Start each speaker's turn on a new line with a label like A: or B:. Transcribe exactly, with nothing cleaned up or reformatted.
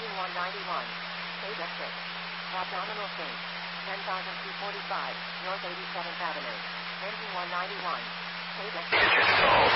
A: Engine one ninety-one. Beta six. Abdominal sink. ten thousand two forty-five, North eighty-seventh Avenue. Engine one ninety-one. Beta six.